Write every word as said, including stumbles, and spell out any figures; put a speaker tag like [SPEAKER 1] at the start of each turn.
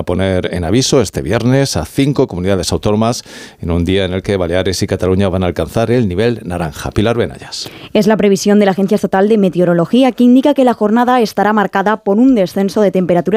[SPEAKER 1] poner en aviso este viernes a cinco comunidades autónomas en un día en el que Baleares y Cataluña van a alcanzar el nivel naranja. Pilar Benayas.
[SPEAKER 2] Es la previsión de la Agencia Estatal de Meteorología, que indica que la jornada estará marcada por un descenso de temperatura